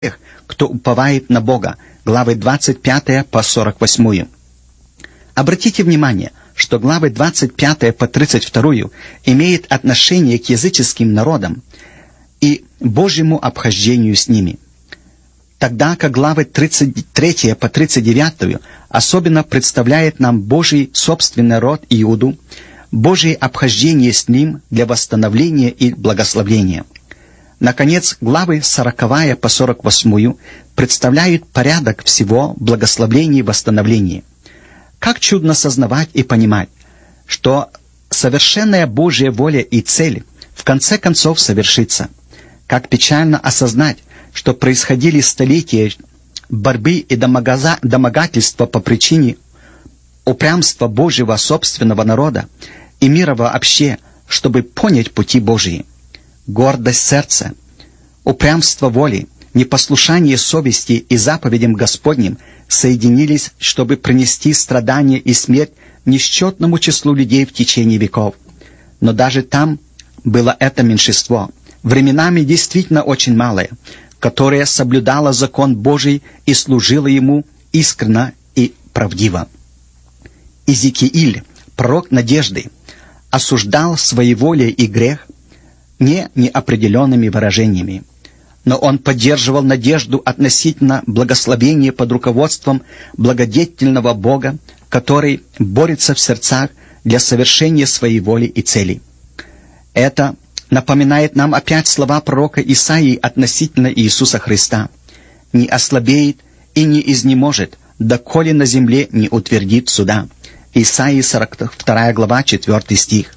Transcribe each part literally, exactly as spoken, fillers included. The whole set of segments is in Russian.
тех, кто уповает на Бога. Главы двадцать пятая по сорок восьмую. Обратите внимание, что главы двадцать пятая по тридцать вторую имеют отношение к языческим народам и Божьему обхождению с ними, тогда как главы тридцать третья по тридцать девятую особенно представляет нам Божий собственный род Иуду, Божие обхождение с ним для восстановления и благословения. Наконец, главы сороковая по сорок восьмую представляют порядок всего благословения и восстановления. Как чудно сознавать и понимать, что совершенная Божья воля и цель в конце концов совершится. Как печально осознать, что происходили столетия борьбы и домогаза, домогательства по причине упрямства Божьего собственного народа и мира вообще, чтобы понять пути Божьи. Гордость сердца, упрямство воли, непослушание совести и заповедям Господним соединились, чтобы принести страдания и смерть несчетному числу людей в течение веков. Но даже там было это меньшинство, временами действительно очень малое, которое соблюдало закон Божий и служило ему искренно и правдиво. Иезекииль, пророк надежды, осуждал своеволие и грех не неопределенными выражениями, но он поддерживал надежду относительно благословения под руководством благодетельного Бога, который борется в сердцах для совершения своей воли и целей. Это напоминает нам опять слова пророка Исаии относительно Иисуса Христа: «Не ослабеет и не изнеможет, доколе на земле не утвердит суда». Исаии сорок вторая глава, четвёртый стих.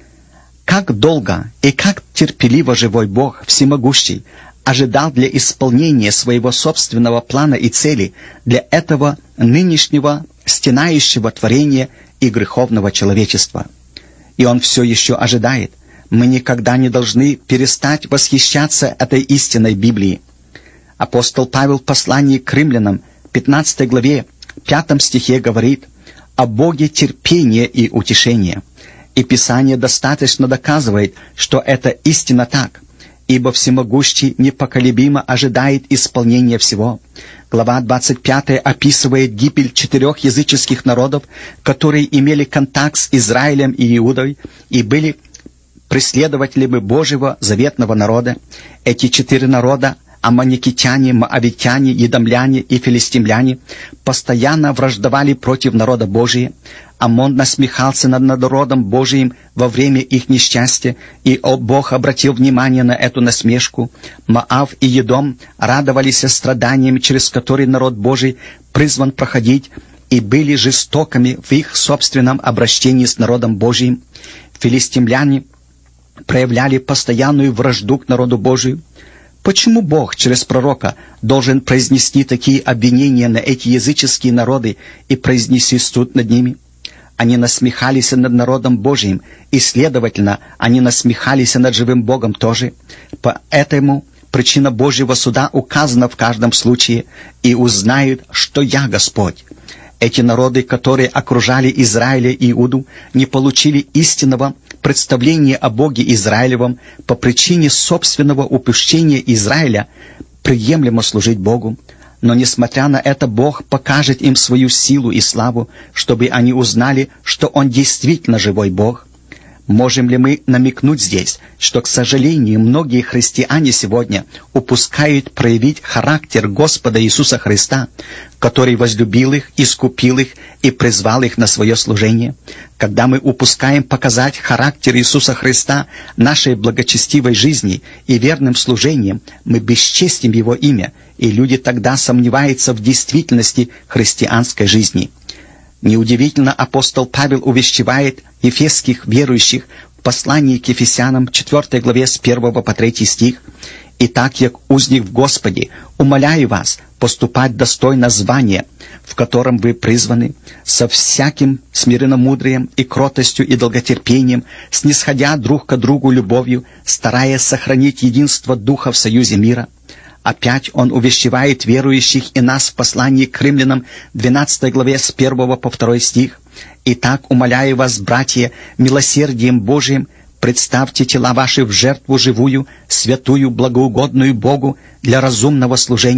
Как долго и как терпеливо живой Бог, всемогущий, ожидал для исполнения своего собственного плана и цели для этого нынешнего стенающего творения и греховного человечества. И Он все еще ожидает. Мы никогда не должны перестать восхищаться этой истинной Библии. Апостол Павел в послании к римлянам, пятнадцатой главе, пятом стихе говорит о Боге терпения и утешения. И Писание достаточно доказывает, что это истинно так, ибо всемогущий непоколебимо ожидает исполнения всего. Глава двадцать пятая описывает гибель четырех языческих народов, которые имели контакт с Израилем и Иудой и были преследователями Божьего заветного народа. Эти четыре народа — аммоникитяне, моавитяне, едомляне и филистимляне — постоянно враждовали против народа Божия. Аммон насмехался над народом Божиим во время их несчастья, и о, Бог обратил внимание на эту насмешку. Моав и Едом радовались страданиями, через которые народ Божий призван проходить, и были жестокими в их собственном обращении с народом Божиим. Филистимляне проявляли постоянную вражду к народу Божию. Почему Бог через пророка должен произнести такие обвинения на эти языческие народы и произнести суд над ними? Они насмехались над народом Божиим, и, следовательно, они насмехались над живым Богом тоже. Поэтому причина Божьего суда указана в каждом случае: «И узнают, что я Господь». Эти народы, которые окружали Израиля и Иуду, не получили истинного представления о Боге Израилевом по причине собственного упущения Израиля приемлемо служить Богу. Но, несмотря на это, Бог покажет им свою силу и славу, чтобы они узнали, что Он действительно живой Бог. Можем ли мы намекнуть здесь, что, к сожалению, многие христиане сегодня упускают проявить характер Господа Иисуса Христа, который возлюбил их, искупил их и призвал их на свое служение? Когда мы упускаем показать характер Иисуса Христа нашей благочестивой жизни и верным служением, мы бесчестим Его имя, и люди тогда сомневаются в действительности христианской жизни. Неудивительно, апостол Павел увещевает ефесских верующих в послании к Ефесянам, четвёртой главе, с первого по третий стих: «Итак, як узник в Господе, умоляю вас поступать достойно звания, в котором вы призваны, со всяким смиренномудрием и кротостью и долготерпением, снисходя друг к другу любовью, стараясь сохранить единство Духа в союзе мира». Опять он увещевает верующих и нас в послании к римлянам, двенадцатой главе, с первого по второй стих: «Итак, умоляю вас, братья, милосердием Божиим, Представьте тела ваши в жертву живую, святую, благоугодную Богу для разумного служения